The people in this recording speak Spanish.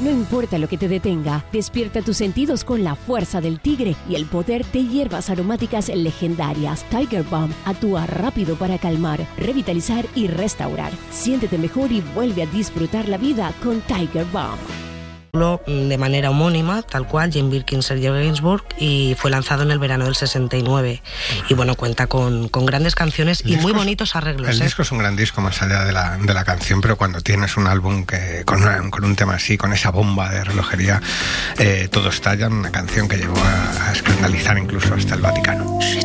No importa lo que te detenga, despierta tus sentidos con la fuerza del tigre y el poder de hierbas aromáticas legendarias. Tiger Balm actúa rápido para calmar, revitalizar y restaurar. Siéntete mejor y vuelve a disfrutar la vida con Tiger Balm. De manera homónima, tal cual, Jane Birkin, Serge Gainsbourg, y fue lanzado en el verano del 69. Y bueno, cuenta con grandes canciones y muy bonitos arreglos. El disco es un gran disco más allá de la canción, pero cuando tienes un álbum con un tema así, con esa bomba de relojería, todo estalla, una canción que llegó a escandalizar incluso hasta el Vaticano.